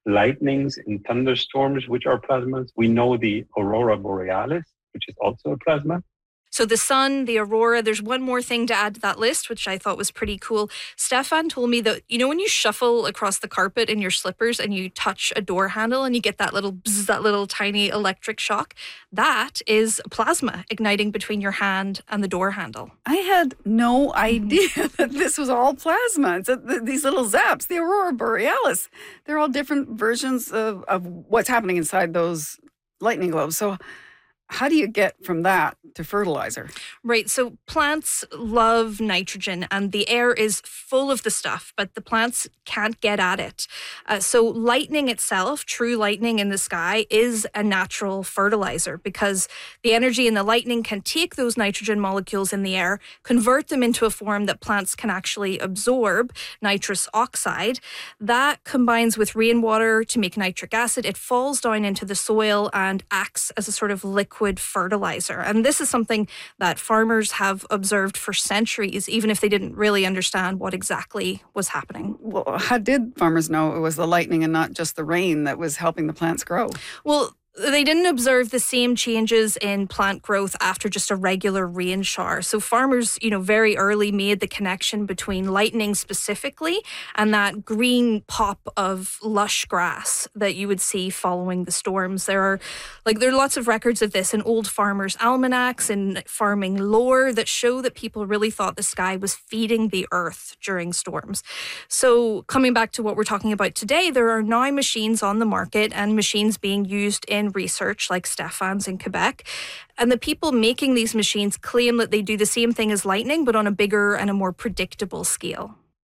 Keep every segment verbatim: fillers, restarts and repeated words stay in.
lightnings in thunderstorms, which are plasmas. We know the aurora borealis, which is also a plasma. So the sun, the aurora, there's one more thing to add to that list, which I thought was pretty cool. Stefan told me that, you know, when you shuffle across the carpet in your slippers and you touch a door handle and you get that little bzz, that little tiny electric shock, that is plasma igniting between your hand and the door handle. I had no idea that this was all plasma. It's a, th- these little zaps, the aurora borealis, they're all different versions of, of what's happening inside those lightning globes. So how do you get from that to fertilizer? Right. So plants love nitrogen and the air is full of the stuff, but the plants can't get at it. Uh, so lightning itself, true lightning in the sky, is a natural fertilizer because the energy in the lightning can take those nitrogen molecules in the air, convert them into a form that plants can actually absorb, nitrous oxide. That combines with rainwater to make nitric acid. It falls down into the soil and acts as a sort of liquid fertilizer. And this is something that farmers have observed for centuries, even if they didn't really understand what exactly was happening. Well, how did farmers know it was the lightning and not just the rain that was helping the plants grow? Well, they didn't observe the same changes in plant growth after just a regular rain shower. So farmers, you know, very early made the connection between lightning specifically and that green pop of lush grass that you would see following the storms. There are like there are lots of records of this in old farmers' almanacs and farming lore that show that people really thought the sky was feeding the earth during storms. So coming back to what we're talking about today, there are now machines on the market and machines being used in research like Stefan's in Quebec. And the people making these machines claim that they do the same thing as lightning, but on a bigger and a more predictable scale.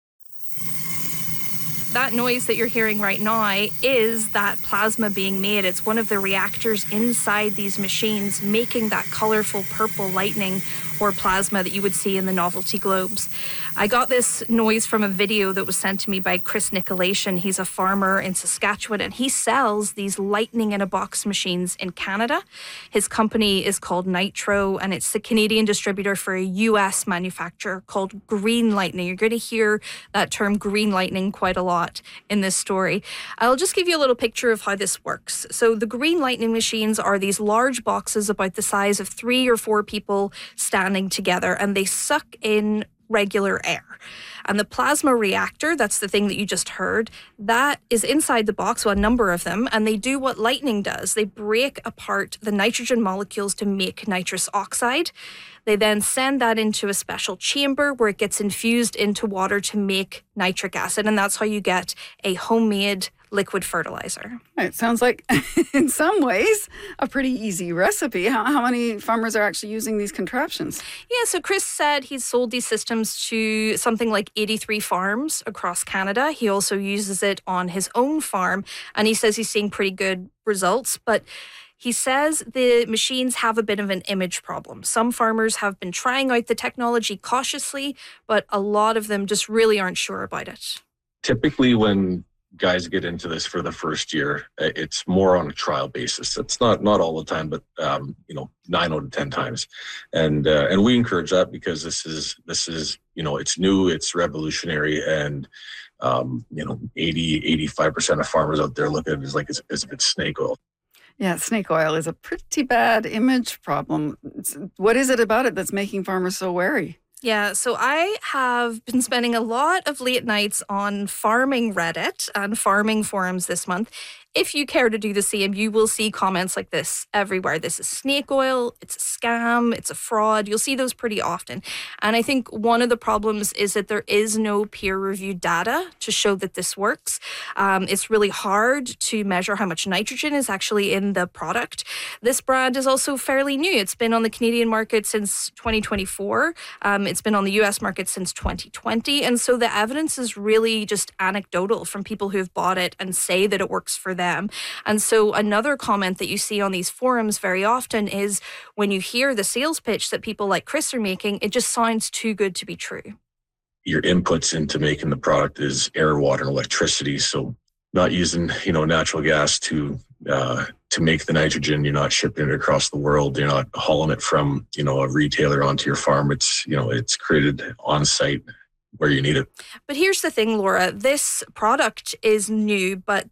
That noise that you're hearing right now is that plasma being made. It's one of the reactors inside these machines making that colorful purple lightning or plasma that you would see in the novelty globes. I got this noise from a video that was sent to me by Chris Nicolation. He's a farmer in Saskatchewan and he sells these lightning in a box machines in Canada. His company is called Nitro and it's the Canadian distributor for a U S manufacturer called Green Lightning. You're going to hear that term green lightning quite a lot in this story. I'll just give you a little picture of how this works. So the Green Lightning machines are these large boxes about the size of three or four people standing together and they suck in regular air. And the plasma reactor, that's the thing that you just heard, that is inside the box, well, a number of them, and they do what lightning does. They break apart the nitrogen molecules to make nitrous oxide. They then send that into a special chamber where it gets infused into water to make nitric acid, and that's how you get a homemade liquid fertilizer. It sounds like, in some ways, a pretty easy recipe. How, how many farmers are actually using these contraptions? Yeah, so Chris said he's sold these systems to something like eighty-three farms across Canada. He also uses it on his own farm, and he says he's seeing pretty good results. But he says the machines have a bit of an image problem. Some farmers have been trying out the technology cautiously, but a lot of them just really aren't sure about it. Typically, when guys get into this for the first year, it's more on a trial basis. It's not not all the time, but um, you know, nine out of ten times, and uh, and we encourage that because this is this is you know it's new, it's revolutionary, and um, you know, eighty, eighty-five percent of farmers out there look at it as like as, as if it's snake oil. Yeah, snake oil is a pretty bad image problem. It's, what is it about it that's making farmers so wary? Yeah, so I have been spending a lot of late nights on farming Reddit and farming forums this month. If you care to do the same, you will see comments like this everywhere. This is snake oil, it's a scam, it's a fraud. You'll see those pretty often. And I think one of the problems is that there is no peer-reviewed data to show that this works. Um, it's really hard to measure how much nitrogen is actually in the product. This brand is also fairly new. It's been on the Canadian market since twenty twenty-four. Um, it's been on the U S market since twenty twenty. And so the evidence is really just anecdotal from people who have bought it and say that it works for them. Them. And so another comment that you see on these forums very often is when you hear the sales pitch that people like Chris are making, it just sounds too good to be true. Your inputs into making the product is air, water, and electricity. So not using, you know, natural gas to uh, to make the nitrogen. You're not shipping it across the world. You're not hauling it from, you know, a retailer onto your farm. It's, you know, it's created on site where you need it. But here's the thing, Laura, this product is new, but